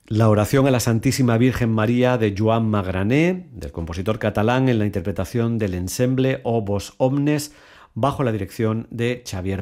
La oración a la Santísima Virgen María de Joan Magrané, del compositor catalán, en la interpretación del ensemble O Vos Omnes, bajo la dirección de Xavier